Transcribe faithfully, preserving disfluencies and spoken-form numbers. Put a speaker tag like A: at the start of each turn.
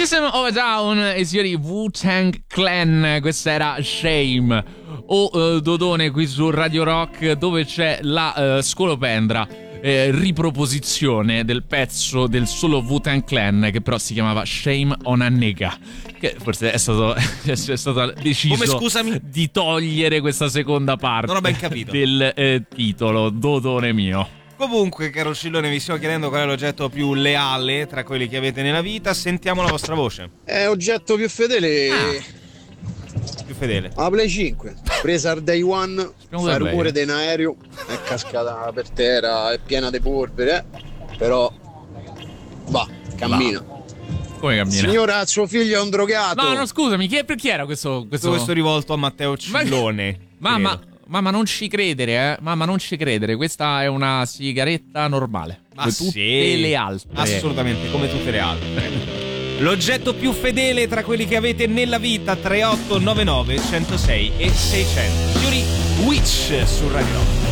A: System of a Down e signori Wu-Tang Clan, questa era Shame. O uh, Dodone qui su Radio Rock, dove c'è la uh, scolopendra eh, riproposizione del pezzo del solo Wu-Tang Clan, che però si chiamava Shame on a Nigga, che forse è stato, è stato deciso
B: Come, scusami?
A: di togliere questa seconda parte.
B: Non ho ben capito.
A: Del eh, titolo, Dodone mio.
B: Comunque, caro Scillone, vi stiamo chiedendo qual è l'oggetto più leale tra quelli che avete nella vita. Sentiamo la vostra voce.
C: È oggetto più fedele.
B: Ah. Più fedele.
C: La Play cinque, presa al day one, fa il rumore di un aereo, è cascata per terra, è piena di polvere, però va, cammina.
A: Va. Come cammina?
C: Signora, suo figlio è un drogato.
A: No, no, scusami, chi, è, chi era questo? Questo,
B: questo rivolto a Matteo Cillone.
A: Mamma, mamma, non ci credere, eh. Mamma, non ci credere. Questa è una sigaretta normale.
B: Ma
A: come tutte
B: sì,
A: le altre.
B: Assolutamente, come tutte le altre. L'oggetto più fedele tra quelli che avete nella vita. Tre otto nove nove uno zero sei e seicento. Signori, Witch su Radio Rock.